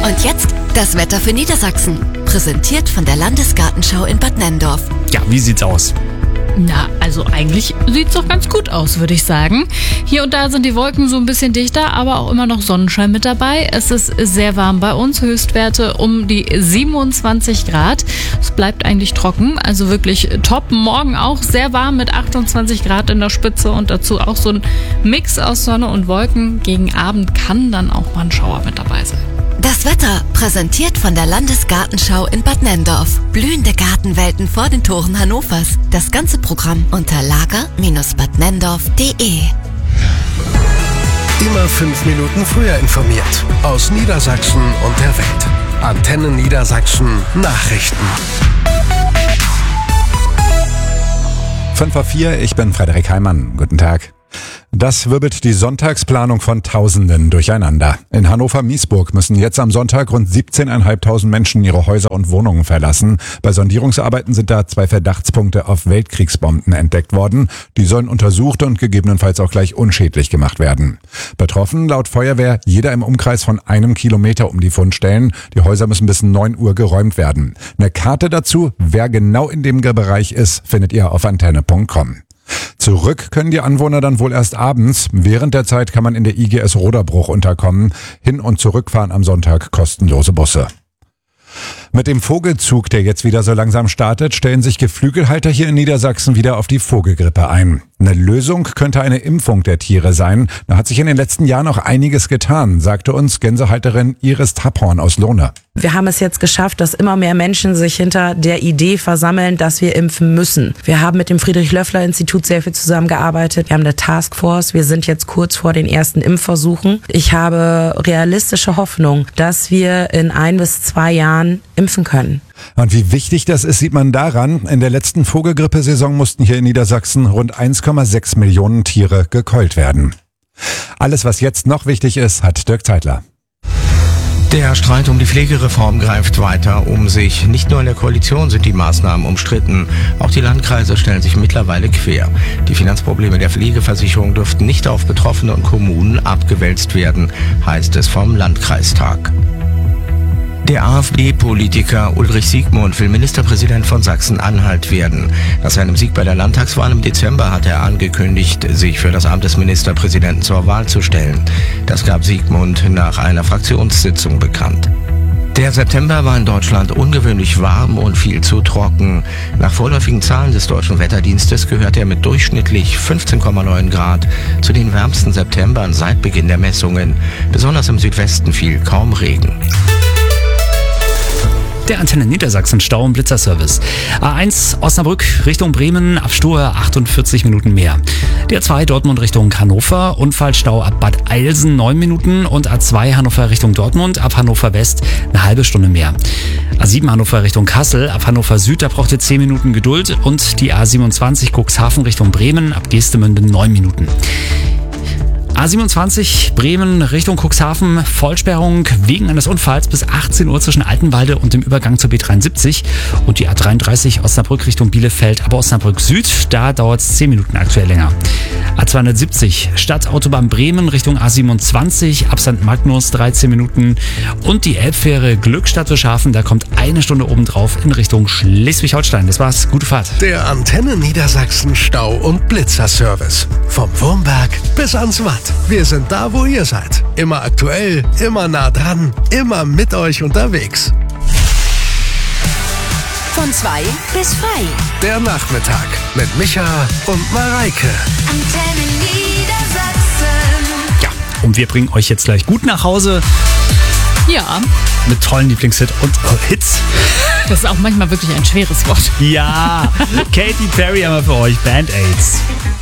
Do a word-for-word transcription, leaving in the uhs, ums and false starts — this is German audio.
Und jetzt das Wetter für Niedersachsen. Präsentiert von der Landesgartenschau in Bad Nenndorf. Ja, wie sieht's aus? Na, also eigentlich sieht's doch ganz gut aus, würde ich sagen. Hier und da sind die Wolken so ein bisschen dichter, aber auch immer noch Sonnenschein mit dabei. Es ist sehr warm bei uns, Höchstwerte um die siebenundzwanzig Grad. Es bleibt eigentlich trocken, also wirklich top. Morgen auch sehr warm mit achtundzwanzig Grad in der Spitze und dazu auch so ein Mix aus Sonne und Wolken. Gegen Abend kann dann auch mal ein Schauer mit dabei sein. Das Wetter präsentiert von der Landesgartenschau in Bad Nenndorf. Blühende Gartenwelten vor den Toren Hannovers. Das ganze Programm unter lager Bindestrich bad nenndorf punkt de. Immer fünf Minuten früher informiert. Aus Niedersachsen und der Welt. Antenne Niedersachsen Nachrichten. fünf vor vier, ich bin Frederik Heimann. Guten Tag. Das wirbelt die Sonntagsplanung von Tausenden durcheinander. In Hannover-Miesburg müssen jetzt am Sonntag rund siebzehntausendfünfhundert Menschen ihre Häuser und Wohnungen verlassen. Bei Sondierungsarbeiten sind da zwei Verdachtspunkte auf Weltkriegsbomben entdeckt worden. Die sollen untersucht und gegebenenfalls auch gleich unschädlich gemacht werden. Betroffen laut Feuerwehr jeder im Umkreis von einem Kilometer um die Fundstellen. Die Häuser müssen bis neun Uhr geräumt werden. Eine Karte dazu, wer genau in dem Bereich ist, findet ihr auf antenne punkt com. Zurück können die Anwohner dann wohl erst abends. Während der Zeit kann man in der I G S Roderbruch unterkommen. Hin- und Zurückfahren am Sonntag kostenlose Busse. Mit dem Vogelzug, der jetzt wieder so langsam startet, stellen sich Geflügelhalter hier in Niedersachsen wieder auf die Vogelgrippe ein. Eine Lösung könnte eine Impfung der Tiere sein. Da hat sich in den letzten Jahren auch einiges getan, sagte uns Gänsehalterin Iris Tapphorn aus Lohne. Wir haben es jetzt geschafft, dass immer mehr Menschen sich hinter der Idee versammeln, dass wir impfen müssen. Wir haben mit dem Friedrich-Löffler-Institut sehr viel zusammengearbeitet. Wir haben eine Taskforce. Wir sind jetzt kurz vor den ersten Impfversuchen. Ich habe realistische Hoffnung, dass wir in ein bis zwei Jahren impfen können. Und wie wichtig das ist, sieht man daran, in der letzten Vogelgrippesaison mussten hier in Niedersachsen rund eins Komma sechs Millionen Tiere gekeult werden. Alles, was jetzt noch wichtig ist, hat Dirk Zeitler. Der Streit um die Pflegereform greift weiter um sich. Nicht nur in der Koalition sind die Maßnahmen umstritten. Auch die Landkreise stellen sich mittlerweile quer. Die Finanzprobleme der Pflegeversicherung dürften nicht auf Betroffene und Kommunen abgewälzt werden, heißt es vom Landkreistag. Der AfD-Politiker Ulrich Siegmund will Ministerpräsident von Sachsen-Anhalt werden. Nach seinem Sieg bei der Landtagswahl im Dezember hat er angekündigt, sich für das Amt des Ministerpräsidenten zur Wahl zu stellen. Das gab Siegmund nach einer Fraktionssitzung bekannt. Der September war in Deutschland ungewöhnlich warm und viel zu trocken. Nach vorläufigen Zahlen des Deutschen Wetterdienstes gehört er mit durchschnittlich fünfzehn Komma neun Grad zu den wärmsten Septembern seit Beginn der Messungen. Besonders im Südwesten fiel kaum Regen. Der Antenne Niedersachsen Stau- und Blitzerservice. A eins Osnabrück Richtung Bremen, ab Stur achtundvierzig Minuten mehr. Die A zwei Dortmund Richtung Hannover, Unfallstau ab Bad Eilsen neun Minuten und A zwei Hannover Richtung Dortmund, ab Hannover West eine halbe Stunde mehr. A sieben Hannover Richtung Kassel, ab Hannover Süd, da braucht ihr zehn Minuten Geduld und die A siebenundzwanzig Cuxhaven Richtung Bremen, ab Geestemünde neun Minuten. A siebenundzwanzig Bremen Richtung Cuxhaven, Vollsperrung wegen eines Unfalls bis achtzehn Uhr zwischen Altenwalde und dem Übergang zur B dreiundsiebzig und die A dreiunddreißig Osnabrück Richtung Bielefeld, aber Osnabrück Süd, da dauert es zehn Minuten aktuell länger. A zweihundertsiebzig Stadtautobahn Bremen Richtung A siebenundzwanzig, ab Sankt Magnus dreizehn Minuten und die Elbfähre Glückstadt-Wilshaven, da kommt eine Stunde obendrauf in Richtung Schleswig-Holstein. Das war's, gute Fahrt. Der Antenne Niedersachsen Stau- und Blitzerservice. Vom Wurmberg bis ans Watt. Wir sind da, wo ihr seid. Immer aktuell, immer nah dran, immer mit euch unterwegs. Von zwei bis frei. Der Nachmittag mit Micha und Mareike. Antenne Niedersachsen. Ja, und wir bringen euch jetzt gleich gut nach Hause Ja, mit tollen Lieblingshit und Hits. das ist auch manchmal wirklich ein schweres Wort. Ja, Katy Perry haben wir für euch, Band-Aids.